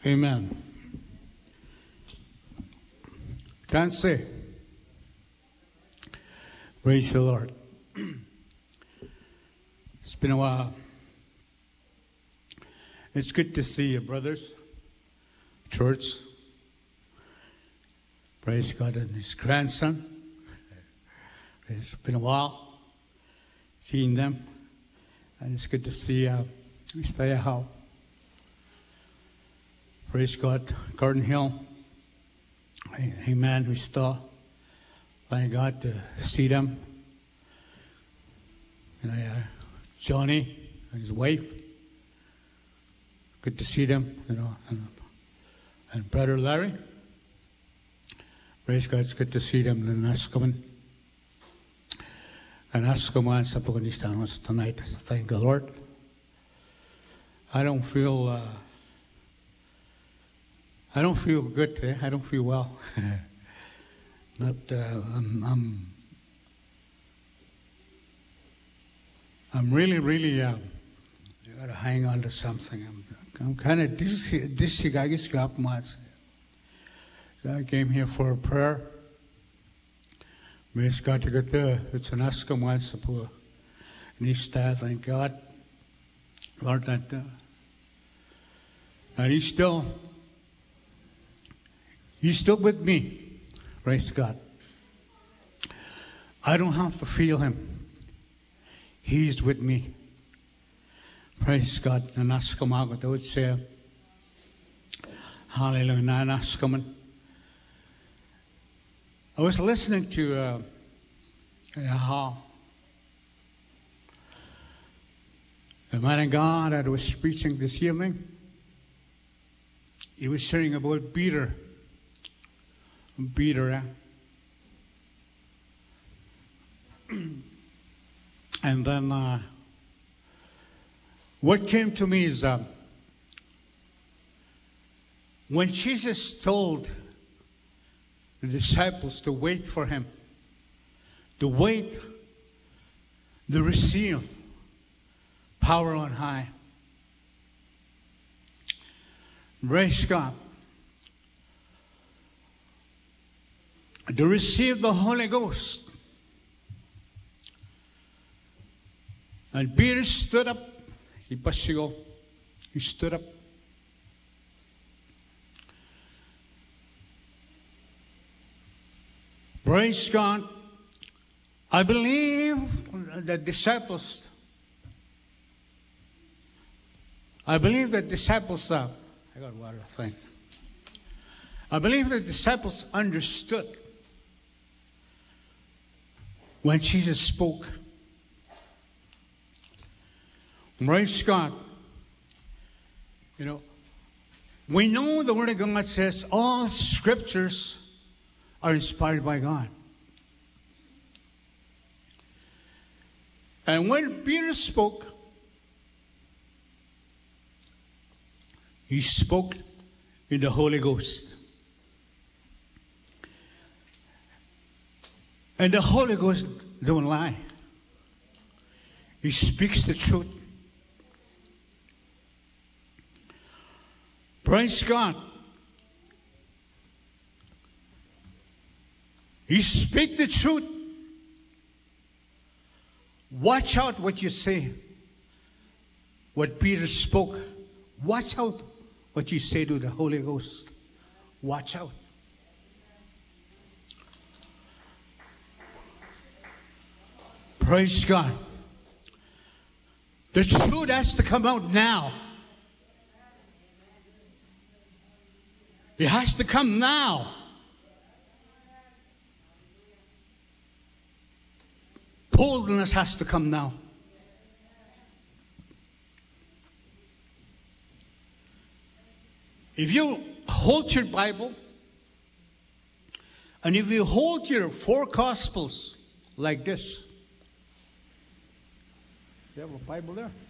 Amen. Tanse. Praise the Lord. It's been a while. It's good to see you, brothers. Church. Praise God and his grandson. It's been a while seeing them. And it's good to see Mr. Yahal. Praise God. Garden Hill. Amen. We still thank God to see them. And Johnny and his wife. Good to see them, and Brother Larry. Praise God, it's good to see them in Ascoman. And Ascoman sa Pagonistanos tonight. Thank the Lord. I don't feel good today. I don't feel well. I'm really gotta hang on to something. I'm kind of dizzy. I guess I came here for a prayer. Praise God to get there. It's an Ascom once upon Nista. Thank God, Lord, that and He's still with me. Praise God. I don't have to feel Him. He's with me. Praise God. And Ascomago, they would say, hallelujah. And Ascoman. I was listening to the man of God that was preaching this evening. He was sharing about Peter. And then what came to me is when Jesus told the disciples to wait for Him, to receive power on high. Praise God. To receive the Holy Ghost. And Peter stood up. He stood up. Praise God. I believe that disciples I got water, I think. I believe the disciples understood when Jesus spoke. Praise God. We know the Word of God says all scriptures are inspired by God. And when Peter spoke, he spoke in the Holy Ghost. And the Holy Ghost don't lie. He speaks the truth. Praise God. He speaks the truth. Watch out what you say. What Peter spoke. Watch out what you say to the Holy Ghost. Watch out. Praise God. The truth has to come out now. It has to come now. Boldness has to come now. If you hold your Bible, and if you hold your 4 Gospels like this, you have a Bible there?